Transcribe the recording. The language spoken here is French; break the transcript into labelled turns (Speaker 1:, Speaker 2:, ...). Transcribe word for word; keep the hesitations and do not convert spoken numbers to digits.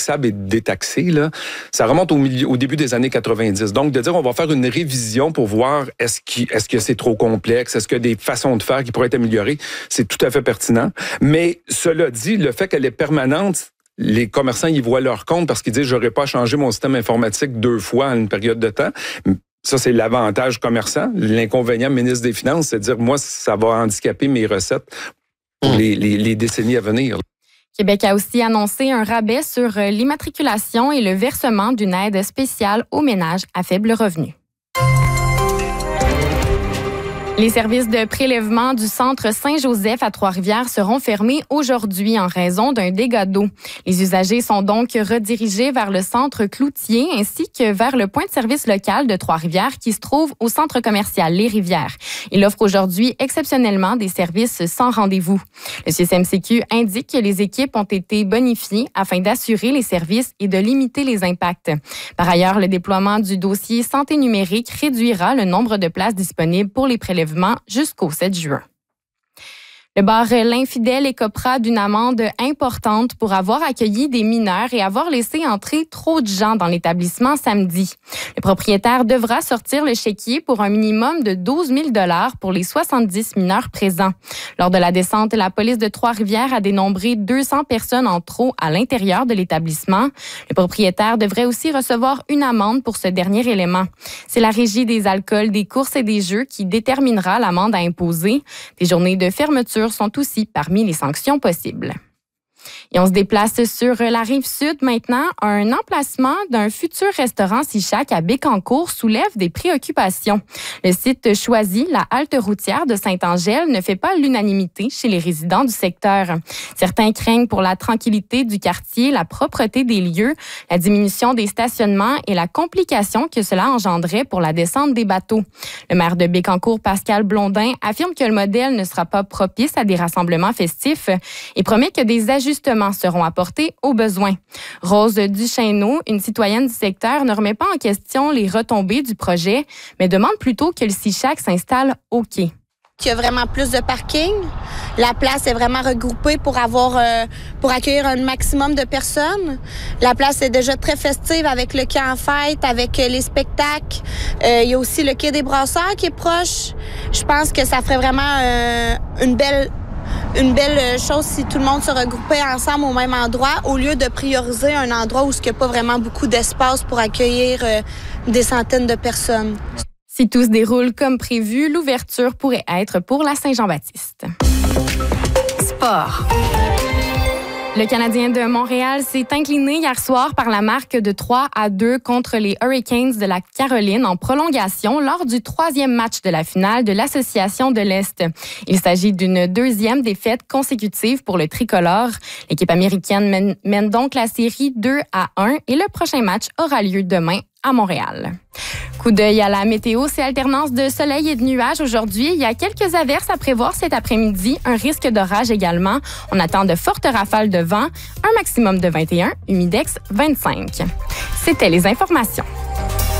Speaker 1: taxable et détaxé, là, ça remonte au, milieu, au début des années quatre-vingt-dix. Donc, de dire on va faire une révision pour voir est-ce, qu'il, est-ce que c'est trop complexe, est-ce qu'il y a des façons de faire qui pourraient être améliorées, c'est tout à fait pertinent. Mais cela dit, le fait qu'elle est permanente, les commerçants y voient leur compte parce qu'ils disent j'aurais pas changé mon système informatique deux fois en une période de temps. Ça, c'est l'avantage commerçant. L'inconvénient ministre des Finances, c'est de dire moi, ça va handicaper mes recettes pour mmh. les, les, les décennies à venir.
Speaker 2: Québec a aussi annoncé un rabais sur l'immatriculation et le versement d'une aide spéciale aux ménages à faible revenu. Les services de prélèvement du centre Saint-Joseph à Trois-Rivières seront fermés aujourd'hui en raison d'un dégât d'eau. Les usagers sont donc redirigés vers le centre Cloutier ainsi que vers le point de service local de Trois-Rivières qui se trouve au centre commercial Les Rivières. Il offre aujourd'hui exceptionnellement des services sans rendez-vous. Le C S M C Q indique que les équipes ont été bonifiées afin d'assurer les services et de limiter les impacts. Par ailleurs, le déploiement du dossier santé numérique réduira le nombre de places disponibles pour les prélèvements jusqu'au sept juin. Le bar L'Infidèle écopera d'une amende importante pour avoir accueilli des mineurs et avoir laissé entrer trop de gens dans l'établissement samedi. Le propriétaire devra sortir le chéquier pour un minimum de douze mille dollars pour les soixante-dix mineurs présents. Lors de la descente, la police de Trois-Rivières a dénombré deux cents personnes en trop à l'intérieur de l'établissement. Le propriétaire devrait aussi recevoir une amende pour ce dernier élément. C'est la Régie des alcools, des courses et des jeux qui déterminera l'amende à imposer. Des journées de fermeture sont aussi parmi les sanctions possibles. Et on se déplace sur la Rive-Sud maintenant. Un emplacement d'un futur restaurant Sichac à Bécancour soulève des préoccupations. Le site choisi, la halte routière de Saint-Angèle, ne fait pas l'unanimité chez les résidents du secteur. Certains craignent pour la tranquillité du quartier, la propreté des lieux, la diminution des stationnements et la complication que cela engendrait pour la descente des bateaux. Le maire de Bécancour, Pascal Blondin, affirme que le modèle ne sera pas propice à des rassemblements festifs et promet que des ajustements seront apportés aux besoins. Rose Duchesneau, une citoyenne du secteur, ne remet pas en question les retombées du projet, mais demande plutôt que le Sichac s'installe au quai.
Speaker 3: Il y a vraiment plus de parking. La place est vraiment regroupée pour avoir euh, pour accueillir un maximum de personnes. La place est déjà très festive avec le quai en fête, avec euh, les spectacles. Euh, il y a aussi le quai des Brasseurs qui est proche. Je pense que ça ferait vraiment euh, une belle Une belle chose si tout le monde se regroupait ensemble au même endroit au lieu de prioriser un endroit où il n'y a pas vraiment beaucoup d'espace pour accueillir euh, des centaines de personnes.
Speaker 2: Si tout se déroule comme prévu, l'ouverture pourrait être pour la Saint-Jean-Baptiste. Sport. Le Canadien de Montréal s'est incliné hier soir par la marque de trois à deux contre les Hurricanes de la Caroline en prolongation lors du troisième match de la finale de l'Association de l'Est. Il s'agit d'une deuxième défaite consécutive pour le tricolore. L'équipe américaine mène, mène donc la série deux à un et le prochain match aura lieu demain à Montréal. Coup d'œil à la météo, c'est alternance de soleil et de nuages aujourd'hui. Il y a quelques averses à prévoir cet après-midi, un risque d'orage également. On attend de fortes rafales de vent, un maximum de vingt et un, humidex vingt-cinq. C'était les informations.